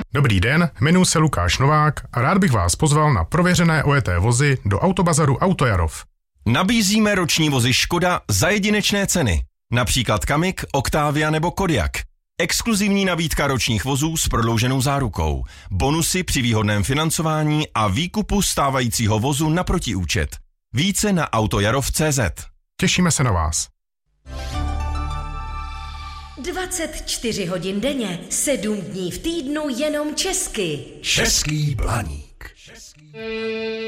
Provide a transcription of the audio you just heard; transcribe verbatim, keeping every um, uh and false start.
Dobrý den, jmenuji se Lukáš Novák a rád bych vás pozval na prověřené ojeté vozy do Autobazaru Autojarov. Nabízíme roční vozy Škoda za jedinečné ceny, například Kamik, Octavia nebo Kodiaq. Exkluzivní nabídka ročních vozů s prodlouženou zárukou, bonusy při výhodném financování a výkupu stávajícího vozu na protiúčet. Více na autojarov tečka cé zet. Těšíme se na vás. dvacet čtyři hodin denně, sedm dní v týdnu jenom česky. Český Blaník.